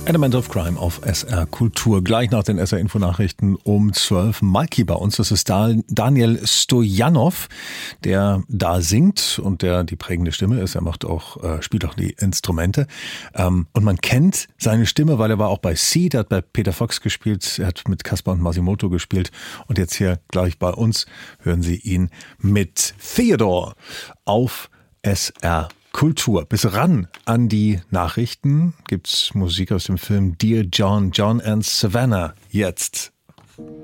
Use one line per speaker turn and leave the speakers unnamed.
Element of Crime auf SR Kultur. Gleich nach den SR Info-Nachrichten um 12. Malki bei uns. Das ist Daniel Stojanov, der da singt und der die prägende Stimme ist. Er spielt auch die Instrumente. Und man kennt seine Stimme, weil er war auch bei Seed, er hat bei Peter Fox gespielt, er hat mit Kaspar und Masimoto gespielt. Und jetzt hier gleich bei uns hören Sie ihn mit Theodore auf SR Kultur. Bis ran an die Nachrichten gibt's Musik aus dem Film Dear John, John and Savannah jetzt.